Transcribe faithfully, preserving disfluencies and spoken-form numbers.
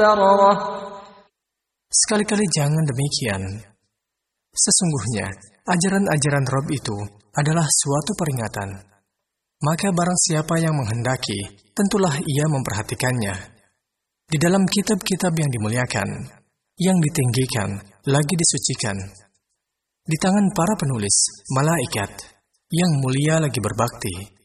Sekali-kali jangan demikian. Sesungguhnya, ajaran-ajaran Rabb itu adalah suatu peringatan. Maka barang siapa yang menghendaki, tentulah ia memperhatikannya. Di dalam kitab-kitab yang dimuliakan, yang ditinggikan, lagi disucikan. Di tangan para penulis, malaikat, yang mulia lagi berbakti.